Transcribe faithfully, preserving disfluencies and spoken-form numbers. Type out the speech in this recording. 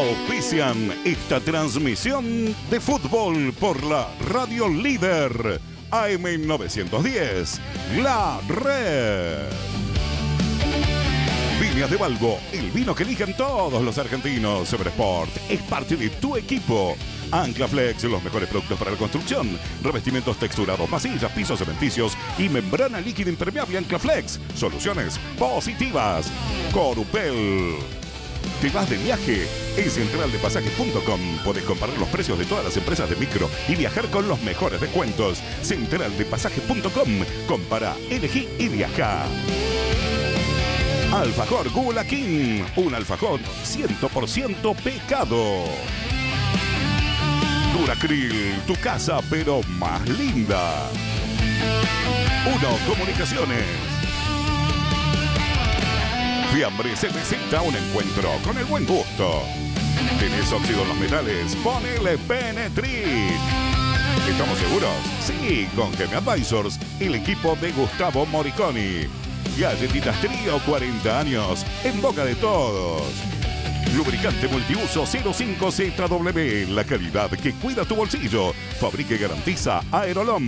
Auspician esta transmisión de fútbol por la Radio Líder A M novecientos diez, La Red. Viñas de Valgo, el vino que eligen todos los argentinos. Eversport es parte de tu equipo. Anclaflex, los mejores productos para la construcción. Revestimientos texturados, masillas, pisos cementicios y membrana líquida impermeable Anclaflex. Soluciones positivas. Corupel. ¿Te vas de viaje? En central de pasajes punto com podés comparar los precios de todas las empresas de micro y viajar con los mejores descuentos. central de pasajes punto com. Compara, elegí y viaja. Alfajor Gula King, un alfajor cien por ciento pecado. Duracril, tu casa pero más linda. Uno Comunicaciones. Fiambre se presenta un encuentro con el buen gusto. ¿Tenés óxido en los metales? Ponele Penetrit. ¿Estamos seguros? Sí, con Geme Advisors, el equipo de Gustavo Moriconi. Galletitas Trío, cuarenta años, en boca de todos. Lubricante multiuso cero cinco Z W, la calidad que cuida tu bolsillo. Fabrica y garantiza Aerolom.